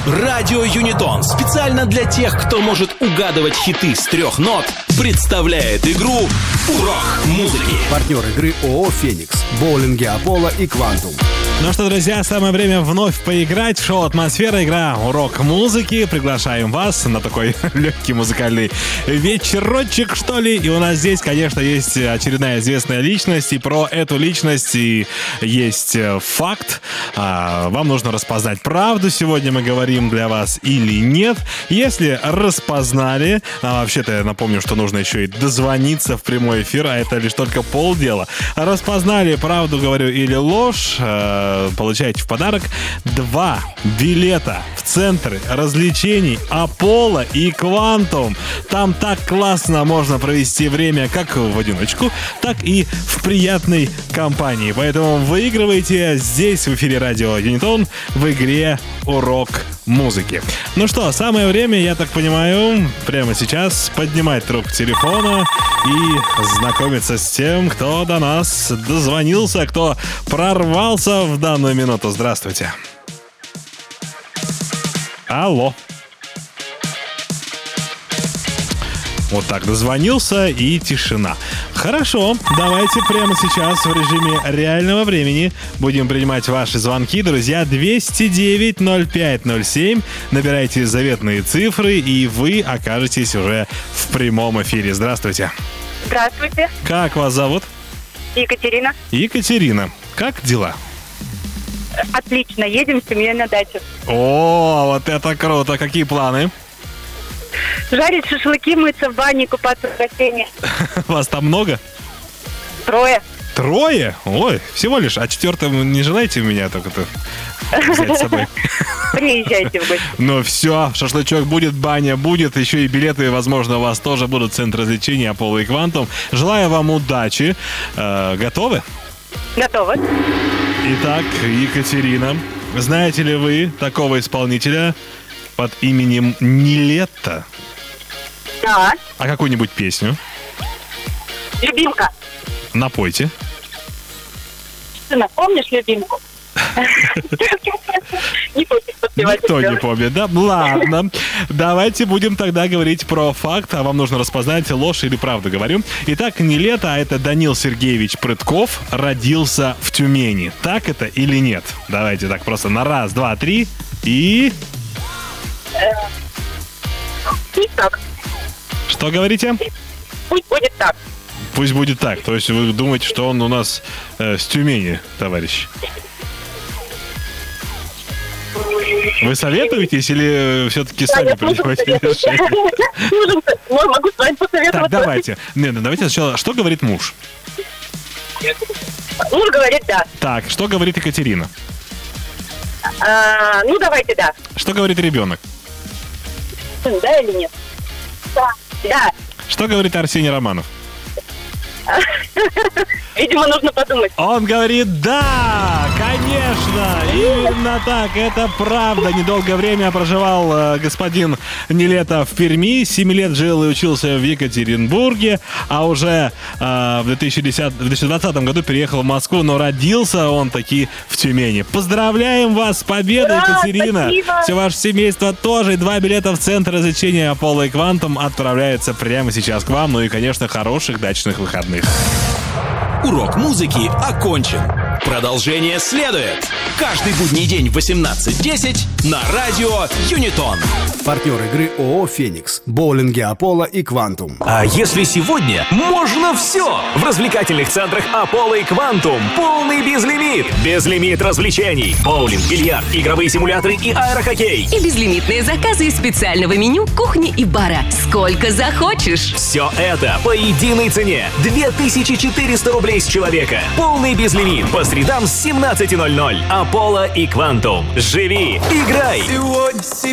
Радио Юнитон специально для тех, кто может угадывать хиты с 3 нот, представляет игру «Урок музыки». Партнер игры ООО «Феникс», боулинги «Аполло» и «Квантум». Ну что, друзья, самое время вновь поиграть в шоу «Атмосфера», игра «Урок музыки». Приглашаем вас на такой легкий музыкальный вечерочек, что ли. И у нас здесь, конечно, есть очередная известная личность. И про эту личность и есть факт. Вам нужно распознать, правду сегодня мы говорим для вас или нет. Если распознали, вообще-то я напомню, что нужно еще и дозвониться в прямой эфир, а это лишь только полдела. Распознали, правду говорю или ложь, получаете в подарок 2 билета в центры развлечений «Аполло» и «Квантум». Там так классно можно провести время как в одиночку, так и в приятной компании. Поэтому выигрывайте здесь, в эфире радио Юнитон, в игре «Урок музыки». Ну что, самое время, я так понимаю, прямо сейчас поднимать трубку телефона и знакомиться с тем, кто до нас дозвонился, кто прорвался в данную минуту. Здравствуйте. Алло. Вот так дозвонился, и тишина. Хорошо, давайте прямо сейчас в режиме реального времени будем принимать ваши звонки. Друзья, 209-05-07. Набирайте заветные цифры, и вы окажетесь уже в прямом эфире. Здравствуйте. Здравствуйте. Как вас зовут? Екатерина. Екатерина. Как дела? Отлично, едем с семьей на дачу. О, вот это круто. Какие планы? Жарить шашлыки, мыться в бане, купаться в бассейне. Вас там много? 3. 3? Ой, всего лишь. А 4-м не желаете меня только-то взять с собой? Приезжайте в гости. Ну все, шашлычок будет, баня будет, еще и билеты, возможно, у вас тоже будут в центр развлечений «Аполло» и «Квантум». Желаю вам удачи. Готовы? Готовы. Итак, Екатерина, знаете ли вы такого исполнителя под именем Нилетто? Да. А какую-нибудь песню? Любимка. Напойте. Ты напомнишь любимку? Не хочешь подпевать. Никто не помнит, да? Ладно. Давайте будем тогда говорить про факт, а вам нужно распознать, ложь или правду говорю. Итак, Нилетто, а это Данил Сергеевич Прытков, родился в Тюмени. Так это или нет? Давайте так просто на 1, 2, 3 и... Не так. Что говорите? Пусть будет так. Пусть будет так. То есть вы думаете, что он у нас с Тюмени, товарищ? Вы советуетесь или все-таки сами принимаете решение? Могу с вами посоветоваться. Так, давайте. Давайте сначала. Что говорит муж? Муж говорит да. Так, что говорит Екатерина? Ну, давайте да. Что говорит ребенок? Да или нет? Да. Да. Что говорит Арсений Романов? Видимо, нужно подумать. Он говорит да, конечно, именно так, это правда. Недолгое время проживал господин Нилетто в Перми, 7 лет жил и учился в Екатеринбурге, а уже в 2020 году переехал в Москву, но родился он таки в Тюмени. Поздравляем вас с победой, Екатерина! Спасибо. Все ваше семейство тоже. И 2 билета в центр развлечения «Аполло» и «Квантум» отправляются прямо сейчас к вам. Ну и, конечно, хороших дачных выходных. Урок музыки окончен. Продолжение следует. Каждый будний день в 18:10 на радио Юнитон. Партнер игры ООО «Феникс», боулинги «Аполло» и «Квантум». А если сегодня можно все? В развлекательных центрах «Аполло» и «Квантум» полный безлимит. Безлимит развлечений. Боулинг, бильярд, игровые симуляторы и аэрохоккей. И безлимитные заказы из специального меню кухни и бара. Сколько захочешь. Все это по единой цене. 2400 рублей с человека. Полный безлимит. По средам с 17:00. «Аполло» и «Квантум». Живи, играй.